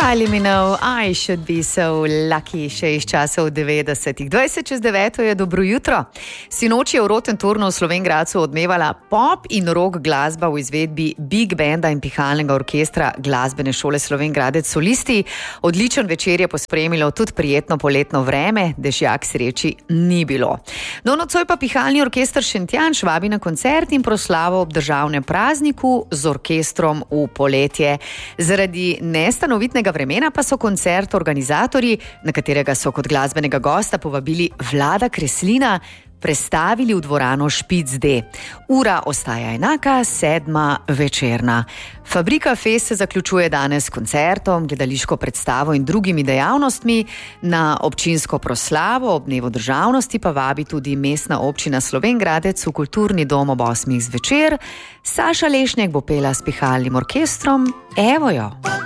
Kylie Minogue, I should be so lucky, še iz časov 90-ih. 20:09 je dobro jutro. Sinoči je v Rotenturnu v Slovenj Gradcu odmevala pop in rock glasba v izvedbi Big Banda in pihalnega orkestra Glasbene šole Slovenj Gradec Solisti. Odličen večer je pospremilo tudi prijetno poletno vreme, dežjak sreči ni bilo. No, nocoj pa pihalni orkester Šentjanž vabi na koncert in proslavo ob državnem prazniku z orkestrom v poletje. Zaradi nestanovitnega vremena pa so koncert organizatorji, na katerega so kot glasbenega gosta povabili Vlada Kreslina, prestavili v dvorano Špic D. Ura ostaja enaka, 7. večerna. Fabrika Fest se zaključuje danes s koncertom, gledališko predstavo in drugimi dejavnostmi. Na občinsko proslavo ob dnevu državnosti pa vabi tudi mestna občina Slovenj Gradec v kulturni dom ob 8. zvečer. Saša Lešnjak bo pela s pihalnim orkestrom. Evo jo!